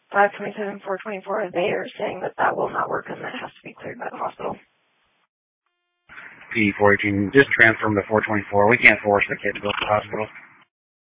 527, 424, they are saying that that will not work and that has to be cleared by the hospital. P418, just transfer him to 424. We can't force the kid to go to the hospital.